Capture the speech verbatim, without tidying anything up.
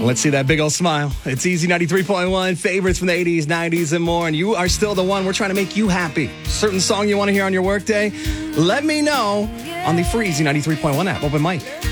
Let's see that big old smile. It's Easy ninety-three point one, favorites from the eighties, nineties, and more. And you are still the one. We're trying to make you happy. Certain song you want to hear on your workday? Let me know on the free Easy ninety-three point one app. Open mic.